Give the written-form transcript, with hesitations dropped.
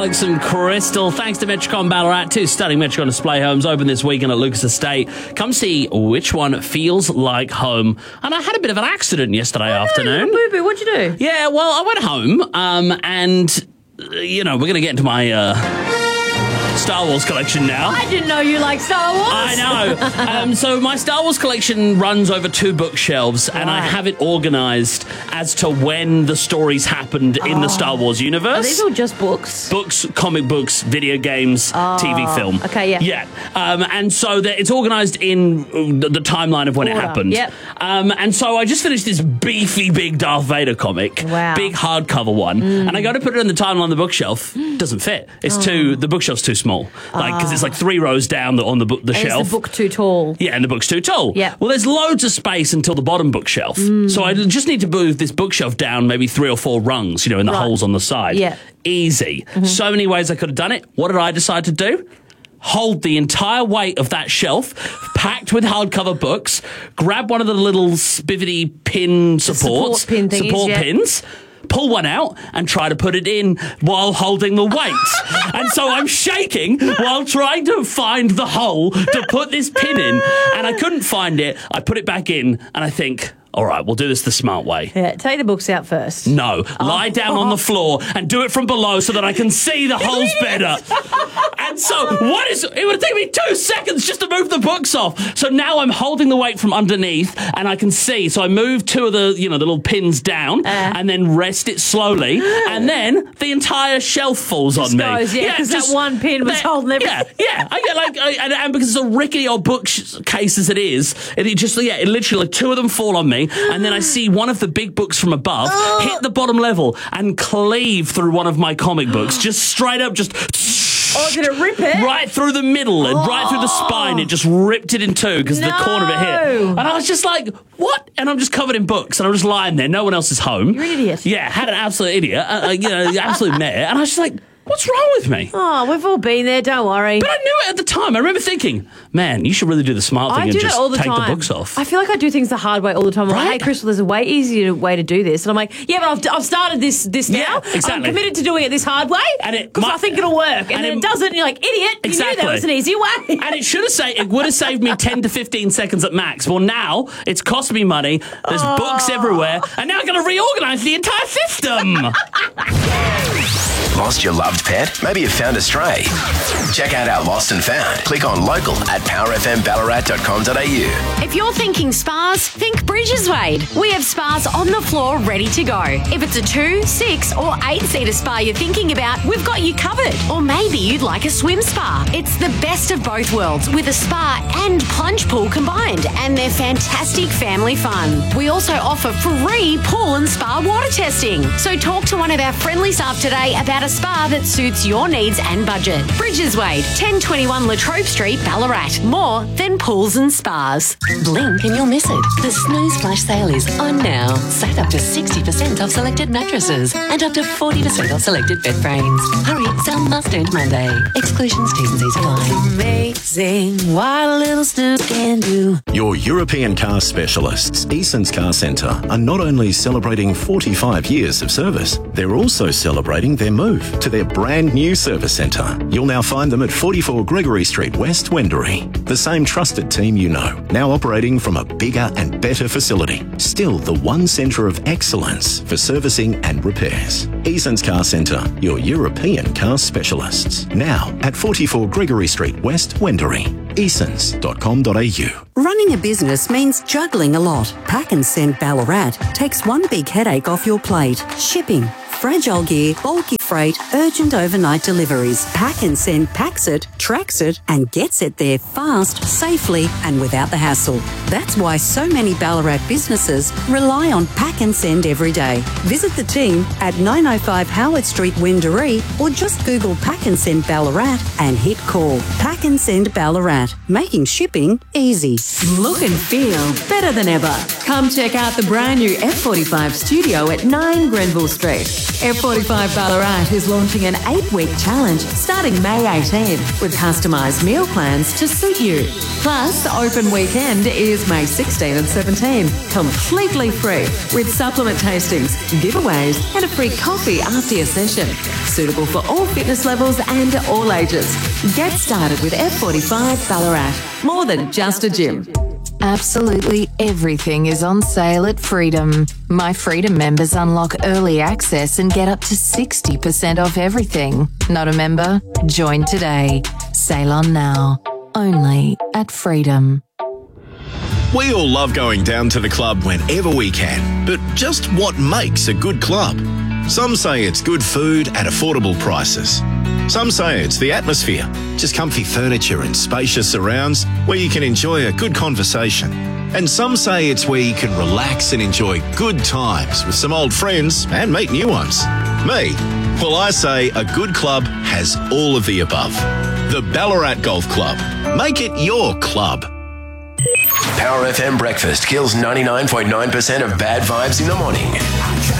Alex and Crystal. Thanks to Metricon Ballarat. 2 stunning Metricon display homes open this weekend at Lucas Estate. Come see which one feels like home. And I had a bit of an accident yesterday afternoon. Boo-boo, what'd you do? Yeah, well, I went home and, we're going to get into my Star Wars collection now. I didn't know you liked Star Wars. I know. So my Star Wars collection runs over 2 bookshelves, and I have it organised as to when the stories happened in the Star Wars universe. Are these all just books? Books, comic books, video games, TV, film. Okay, yeah. Yeah. And so it's organised in the timeline of when it happened. Yep. And so I just finished this beefy, big Darth Vader comic. Wow. Big hardcover one. And I go to put it in the timeline on the bookshelf. Doesn't fit. It's the bookshelf's too small. Because it's like 3 rows down on the shelf. Is the book too tall? Yeah, and the book's too tall. Yeah. Well, there's loads of space until the bottom bookshelf. So I just need to move this bookshelf down maybe 3 or 4 rungs, in the holes on the side. Yeah. Easy. So many ways I could have done it. What did I decide to do? Hold the entire weight of that shelf, packed with hardcover books, grab one of the little spivety pin supports, support pins, pull one out and try to put it in while holding the weight. And so I'm shaking while trying to find the hole to put this pin in, and I couldn't find it. I put it back in, and I think, all right, we'll do this the smart way. Yeah, take the books out first. No, lie down on the floor and do it from below so that I can see the holes better. And so it would take me 2 seconds just to move the books off. So now I'm holding the weight from underneath and I can see. So I move 2 of the, the little pins down and then rest it slowly. And then the entire shelf falls on me. Because that one pin was holding everything. Yeah. I get and because it's a rickety old bookcase as it is, it literally 2 of them fall on me. And then I see one of the big books from above hit the bottom level and cleave through one of my comic books. Just straight up, just... Oh, did it rip it? Right through the middle and right through the spine. It just ripped it in 2 because the corner of it hit. And I was just like, what? And I'm just covered in books and I'm just lying there. No one else is home. You're an idiot. Yeah, had an absolute idiot. Absolute mare. And I was just like... What's wrong with me? Oh, we've all been there, don't worry. But I knew it at the time. I remember thinking, man, you should really do the smart thing and just take the books off. I feel like I do things the hard way all the time. I'm like, hey, Crystal, there's a way easier way to do this. And I'm like, yeah, but I've started this now. Yeah, exactly. I'm committed to doing it this hard way because I think it'll work. And then it doesn't. And you're like, idiot, you knew there was an easy way. And it would have saved me 10 to 15 seconds at max. Well, now it's cost me money. There's books everywhere. And now I've got to reorganise the entire system. Lost your loved pet? Maybe you found a stray. Check out our Lost and Found. Click on local at powerfmballarat.com.au. If you're thinking spas, think Bridges Wade. We have spas on the floor ready to go. If it's a 2, 6 or 8-seater spa you're thinking about, we've got you covered. Or maybe you'd like a swim spa. It's the best of both worlds with a spa and plunge pool combined, and they're fantastic family fun. We also offer free pool and spa water testing. So talk to one of our friendly staff today about a spa that suits your needs and budget. Bridges Wade, 1021 Latrobe Street, Ballarat. More than pools and spas. Blink and you'll miss it. The Snooze Flash sale is on now. Save up to 60% off selected mattresses and up to 40% off selected bed frames. Hurry, sale must end Monday. Exclusions, T's and C's apply. Amazing what a little snooze can do. Your European car specialists, Eason's Car Centre, are not only celebrating 45 years of service, they're also celebrating their move to their brand new service centre. You'll now find them at 44 Gregory Street West, Wendouree. The same trusted team you know, now operating from a bigger and better facility. Still the one centre of excellence for servicing and repairs. Eason's Car Centre, your European car specialists. Now at 44 Gregory Street West, Wendouree. Easons.com.au. Running a business means juggling a lot. Pack and Send Ballarat takes one big headache off your plate. Shipping, fragile gear, bulky freight, urgent overnight deliveries. Pack and Send packs it, tracks it, and gets it there fast, safely, and without the hassle. That's why so many Ballarat businesses rely on Pack and Send every day. Visit the team at 905 Howard Street, Wendouree, or just Google Pack and Send Ballarat and hit call. Pack and Send Ballarat, making shipping easy. Look and feel better than ever. Come check out the brand new F45 studio at 9 Grenville Street. F45 Ballarat is launching an 8-week challenge starting May 18 with customised meal plans to suit you. Plus, open weekend is May 16 and 17, completely free with supplement tastings, giveaways and a free coffee after your session. Suitable for all fitness levels and all ages. Get started with F45 Ballarat. More than just a gym. Absolutely everything is on sale at Freedom. My Freedom members unlock early access and get up to 60% off everything. Not a member? Join today. Sale on now. Only at Freedom. We all love going down to the club whenever we can, but just what makes a good club? Some say it's good food at affordable prices. Some say it's the atmosphere, just comfy furniture and spacious surrounds where you can enjoy a good conversation. And some say it's where you can relax and enjoy good times with some old friends and meet new ones. Me? Well, I say a good club has all of the above. The Ballarat Golf Club. Make it your club. Power FM breakfast kills 99.9% of bad vibes in the morning.